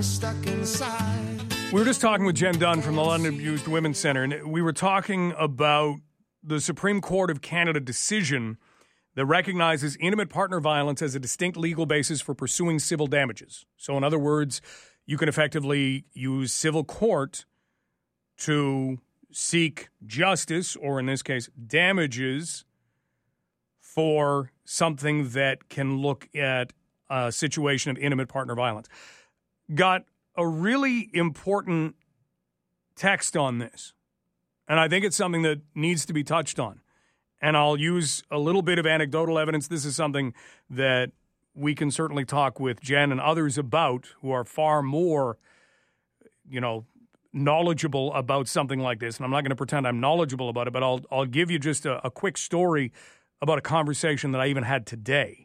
Stuck inside. We were just talking with Jen Dunn from the London Abused Women's Centre, and we were talking about the Supreme Court of Canada decision that recognizes intimate partner violence as a distinct legal basis for pursuing civil damages. So, in other words, you can effectively use civil court to seek justice, or in this case, damages, for something that can look at a situation of intimate partner violence. Got a really important text on this, and I think it's something that needs to be touched on. And I'll use a little bit of anecdotal evidence. This is something that we can certainly talk with Jen and others about who are far more, knowledgeable about something like this. And I'm not going to pretend I'm knowledgeable about it, but I'll give you just a quick story about a conversation that I even had today.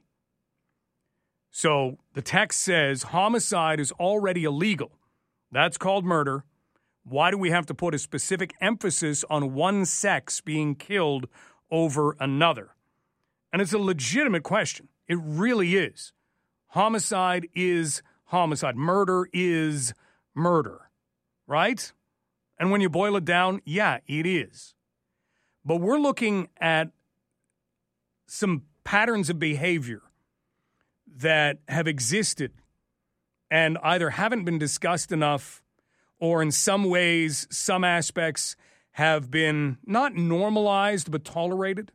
So the text says, homicide is already illegal. That's called murder. Why do we have to put a specific emphasis on one sex being killed over another? And it's a legitimate question. It really is. Homicide is homicide. Murder is murder, right? And when you boil it down, yeah, it is. But we're looking at some patterns of behavior that have existed and either haven't been discussed enough, or in some ways, some aspects have been not normalized, but tolerated.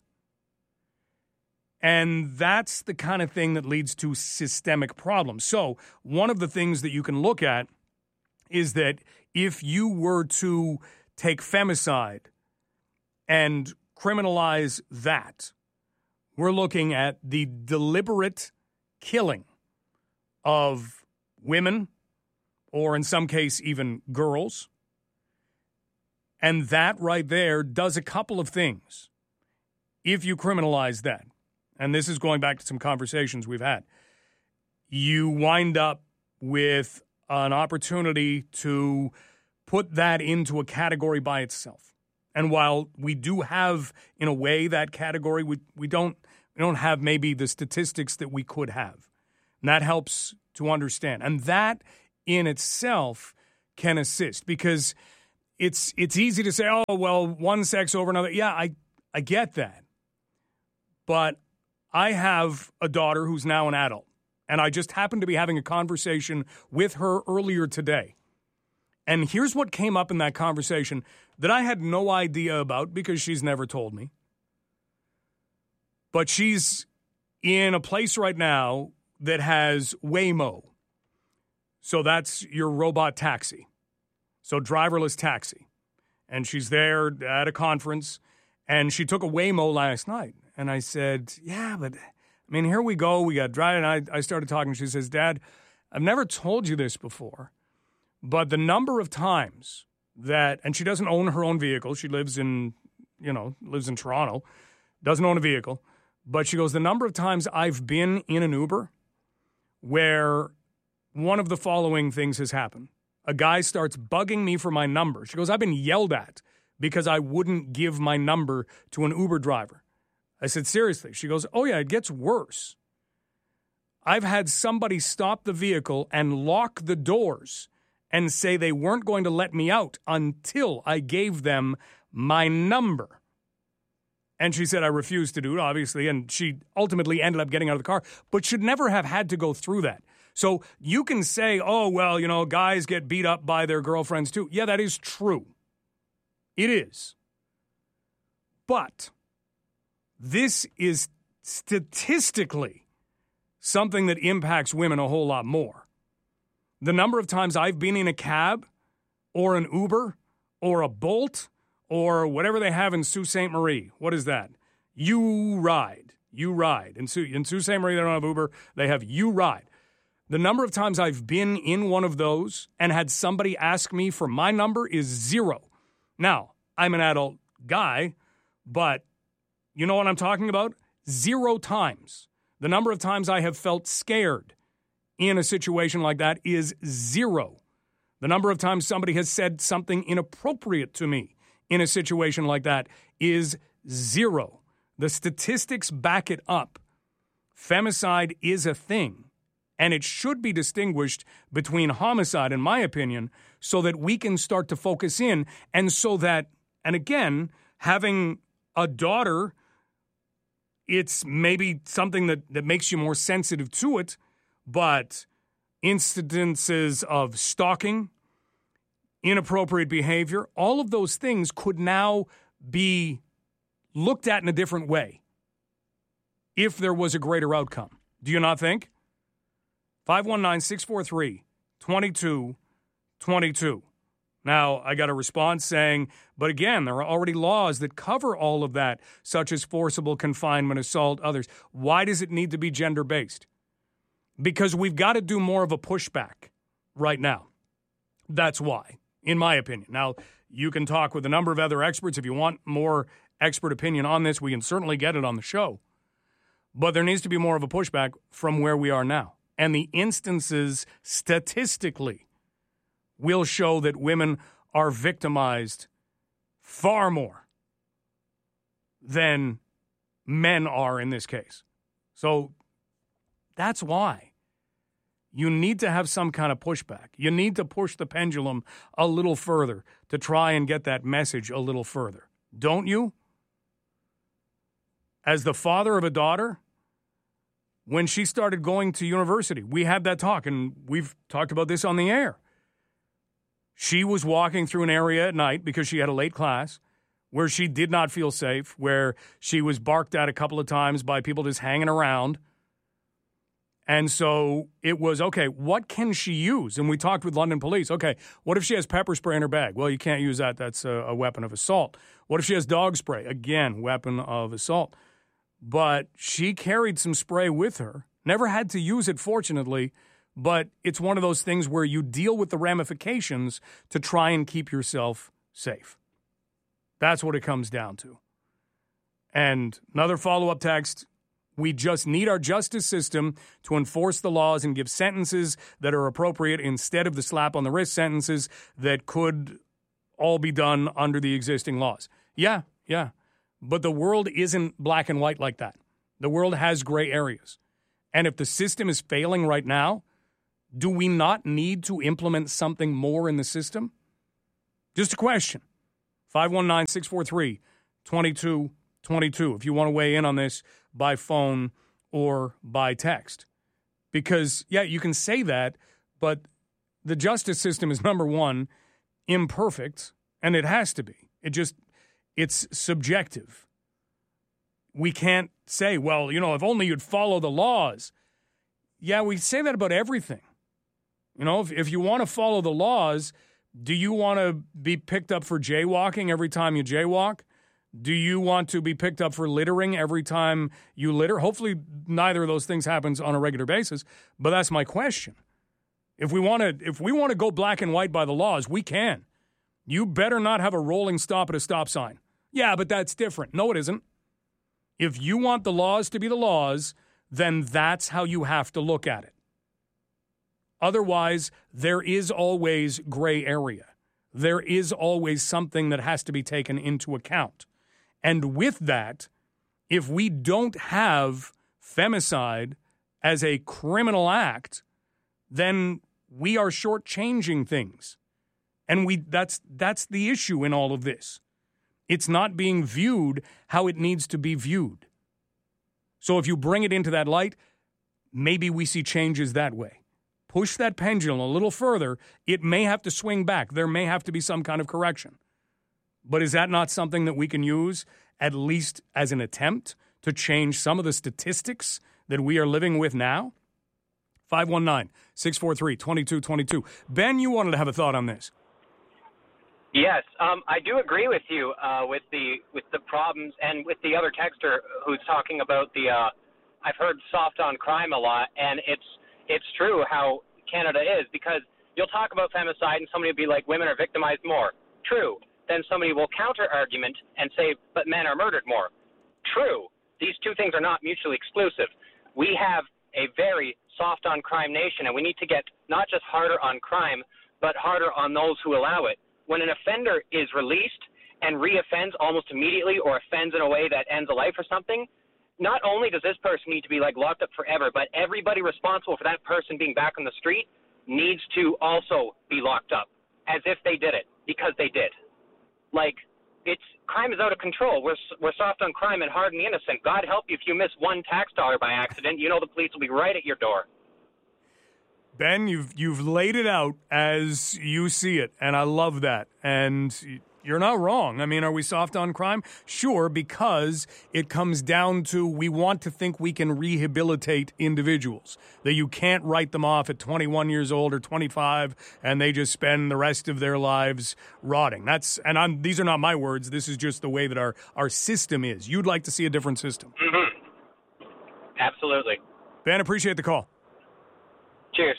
And that's the kind of thing that leads to systemic problems. So one of the things that you can look at is that if you were to take femicide and criminalize that, we're looking at the deliberate killing of women, or in some case, even girls. And that right there does a couple of things. If you criminalize that, and this is going back to some conversations we've had, you wind up with an opportunity to put that into a category by itself. And while we do have, in a way, that category, we don't have maybe the statistics that we could have. And that helps to understand. And that in itself can assist, because it's easy to say, oh, well, one sex over another. Yeah, I get that. But I have a daughter who's now an adult, and I just happened to be having a conversation with her earlier today. And here's what came up in that conversation that I had no idea about because she's never told me. But she's in a place right now that has Waymo. So that's your robot taxi. So driverless taxi. And she's there at a conference, and she took a Waymo last night. And I said, yeah, but, here we go. We got driving. I started talking. She says, Dad, I've never told you this before, but the number of times that, and she doesn't own her own vehicle. She lives in Toronto, doesn't own a vehicle. But she goes, the number of times I've been in an Uber where one of the following things has happened. A guy starts bugging me for my number. She goes, I've been yelled at because I wouldn't give my number to an Uber driver. I said, seriously? She goes, oh yeah, it gets worse. I've had somebody stop the vehicle and lock the doors and say they weren't going to let me out until I gave them my number. And she said, I refused to do it, obviously, and she ultimately ended up getting out of the car, but should never have had to go through that. So you can say, oh, well, guys get beat up by their girlfriends too. Yeah, that is true. It is. But this is statistically something that impacts women a whole lot more. The number of times I've been in a cab or an Uber or a Bolt or whatever they have in Sault Ste. Marie. What is that? You Ride. In Sault Ste. Marie, they don't have Uber. They have You Ride. The number of times I've been in one of those and had somebody ask me for my number is zero. Now, I'm an adult guy, but you know what I'm talking about? 0 times. The number of times I have felt scared in a situation like that is 0. The number of times somebody has said something inappropriate to me in a situation like that is 0. The statistics back it up. Femicide is a thing, And it should be distinguished between homicide, in my opinion, so that we can start to focus in, and so that, and again, having a daughter, it's maybe something that makes you more sensitive to it, but incidences of stalking, inappropriate behavior, all of those things could now be looked at in a different way if there was a greater outcome. Do you not think? 519-643-2222. Now, I got a response saying, but again, there are already laws that cover all of that, such as forcible confinement, assault, others. Why does it need to be gender-based? Because we've got to do more of a pushback right now. That's why, in my opinion. Now, you can talk with a number of other experts. If you want more expert opinion on this, we can certainly get it on the show. But there needs to be more of a pushback from where we are now. And the instances statistically will show that women are victimized far more than men are in this case. So that's why you need to have some kind of pushback. You need to push the pendulum a little further to try and get that message a little further. Don't you? As the father of a daughter, when she started going to university, we had that talk, and we've talked about this on the air. She was walking through an area at night because she had a late class where she did not feel safe, where she was barked at a couple of times by people just hanging around. And so it was, okay, what can she use? And we talked with London police. Okay, what if she has pepper spray in her bag? Well, you can't use that. That's a weapon of assault. What if she has dog spray? Again, weapon of assault. But she carried some spray with her. Never had to use it, fortunately, but it's one of those things where you deal with the ramifications to try and keep yourself safe. That's what it comes down to. And another follow-up text, we just need our justice system to enforce the laws and give sentences that are appropriate instead of the slap-on-the-wrist sentences that could all be done under the existing laws. Yeah. But the world isn't black and white like that. The world has gray areas. And if the system is failing right now, do we not need to implement something more in the system? Just a question. 519-643-2222 if you want to weigh in on this by phone or by text. Because, yeah, you can say that, but the justice system is, number one, imperfect, and it has to be. It's subjective. We can't say, well, if only you'd follow the laws. Yeah, we say that about everything. If you want to follow the laws, do you want to be picked up for jaywalking every time you jaywalk? Do you want to be picked up for littering every time you litter? Hopefully neither of those things happens on a regular basis, but that's my question. If we want to go black and white by the laws, we can. You better not have a rolling stop at a stop sign. Yeah, but that's different. No, it isn't. If you want the laws to be the laws, then that's how you have to look at it. Otherwise, there is always gray area. There is always something that has to be taken into account. And with that, if we don't have femicide as a criminal act, then we are shortchanging things. And that's the issue in all of this. It's not being viewed how it needs to be viewed. So if you bring it into that light, maybe we see changes that way. Push that pendulum a little further, it may have to swing back. There may have to be some kind of correction. But is that not something that we can use, at least as an attempt, to change some of the statistics that we are living with now? 519-643-2222. Ben, you wanted to have a thought on this. Yes, I do agree with you with the problems, and with the other texter who's talking about I've heard soft on crime a lot, and it's true how Canada is, because you'll talk about femicide and somebody will be like, women are victimized more. True. Then somebody will counter-argument and say, but men are murdered more. True. These two things are not mutually exclusive. We have a very soft on crime nation, and we need to get not just harder on crime, but harder on those who allow it. When an offender is released and reoffends almost immediately, or offends in a way that ends a life or something, not only does this person need to be like locked up forever, but everybody responsible for that person being back on the street needs to also be locked up as if they did it because they did. Like, crime is out of control. We're soft on crime and hard on the innocent. God help you if you miss one tax dollar by accident. You know the police will be right at your door. Ben, you've laid it out as you see it, and I love that. And you're not wrong. I mean, are we soft on crime? Sure, because it comes down to we want to think we can rehabilitate individuals, that you can't write them off at 21 years old or 25 and they just spend the rest of their lives rotting. These are not my words. This is just the way that our system is. You'd like to see a different system. Mm-hmm. Absolutely. Ben, appreciate the call. Cheers.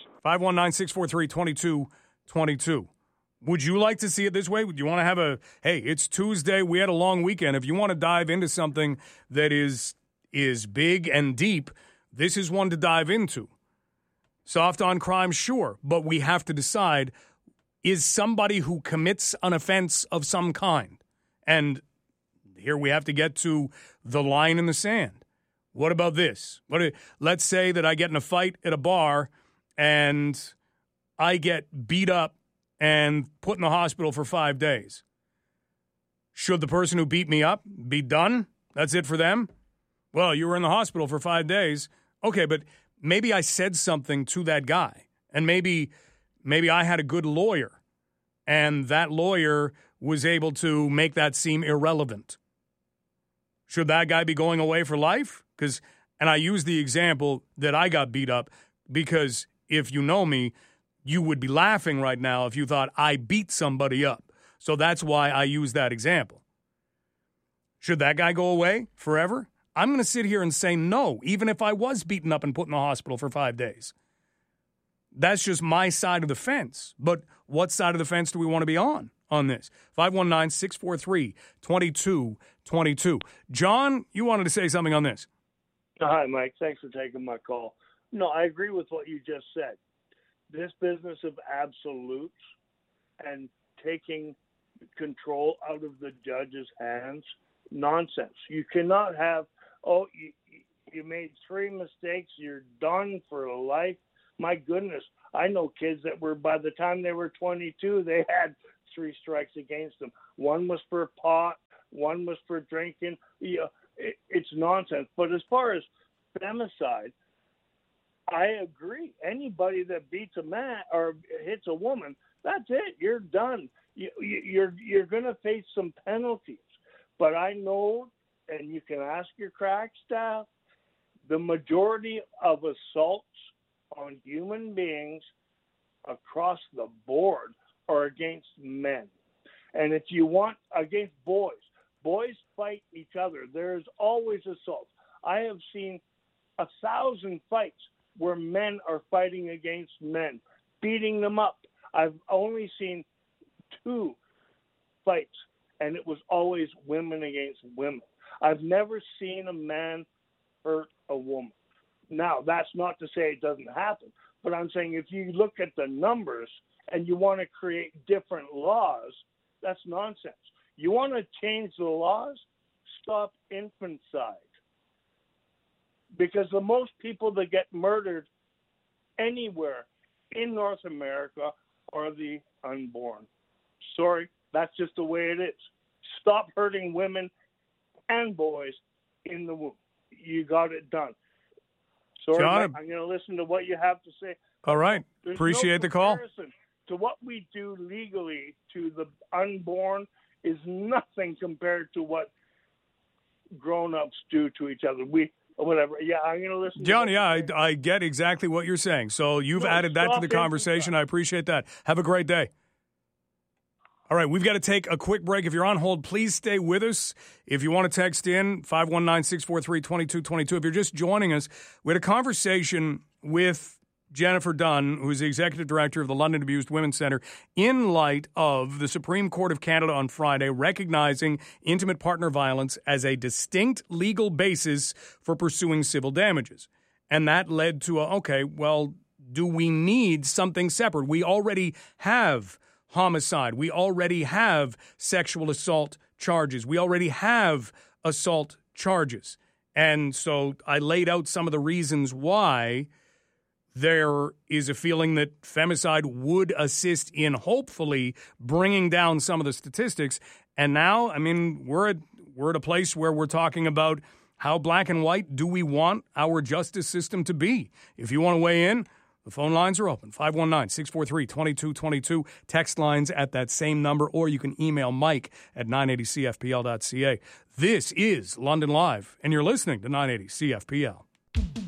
519-643-2222. Would you like to see it this way? Would you want to have hey, it's Tuesday, we had a long weekend. If you want to dive into something that is big and deep, this is one to dive into. Soft on crime, sure, but we have to decide, is somebody who commits an offense of some kind? And here we have to get to the line in the sand. What about this? Let's say that I get in a fight at a bar and I get beat up and put in the hospital for 5 days. Should the person who beat me up be done? That's it for them? Well, you were in the hospital for 5 days. Okay, but maybe I said something to that guy, and maybe I had a good lawyer, and that lawyer was able to make that seem irrelevant. Should that guy be going away for life? And I use the example that I got beat up because if you know me, you would be laughing right now if you thought I beat somebody up. So that's why I use that example. Should that guy go away forever? I'm going to sit here and say no, even if I was beaten up and put in the hospital for 5 days. That's just my side of the fence. But what side of the fence do we want to be on this? 519-643-2222. John, you wanted to say something on this. Hi, Mike. Thanks for taking my call. No, I agree with what you just said. This business of absolutes and taking control out of the judge's hands, nonsense. You cannot have, you made 3 mistakes, you're done for life. My goodness, I know kids that were, by the time they were 22, they had 3 strikes against them. One was for pot, one was for drinking. It's nonsense. But as far as femicide, I agree. Anybody that beats a man or hits a woman, that's it. You're done. You're going to face some penalties. But I know, and you can ask your crack staff, the majority of assaults on human beings across the board are against men. And if you want against boys fight each other. There's always assault. I have seen 1,000 fights where men are fighting against men, beating them up. I've only seen 2 fights, and it was always women against women. I've never seen a man hurt a woman. Now, that's not to say it doesn't happen, but I'm saying if you look at the numbers and you want to create different laws, that's nonsense. You want to change the laws? Stop infanticide. Because the most people that get murdered anywhere in North America are the unborn. Sorry, that's just the way it is. Stop hurting women and boys in the womb. You got it done. Sorry, John, I'm going to listen to what you have to say. All right. There's Appreciate the call. To what we do legally to the unborn is nothing compared to what grown-ups do to each other. Whatever. Yeah, I'm going to listen. John, I get exactly what you're saying. So you've added that to the conversation. I appreciate that. Have a great day. All right, we've got to take a quick break. If you're on hold, please stay with us. If you want to text in, 519-643-2222. If you're just joining us, we had a conversation with Jennifer Dunn, who is the executive director of the London Abused Women's Centre, in light of the Supreme Court of Canada on Friday recognizing intimate partner violence as a distinct legal basis for pursuing civil damages. And that led to, do we need something separate? We already have homicide. We already have sexual assault charges. We already have assault charges. And so I laid out some of the reasons why there is a feeling that femicide would assist in hopefully bringing down some of the statistics. And now, I mean, we're at a place where we're talking about how black and white do we want our justice system to be. If you want to weigh in, the phone lines are open, 519-643-2222. Text lines at that same number, or you can email Mike at 980cfpl.ca. This is London Live, and you're listening to 980 CFPL.